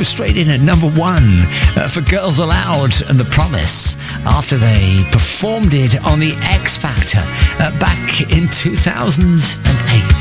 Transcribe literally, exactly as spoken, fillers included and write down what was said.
was straight in at number one uh, for Girls Aloud and The Promise after they performed it on the X Factor uh, back in two thousand eight.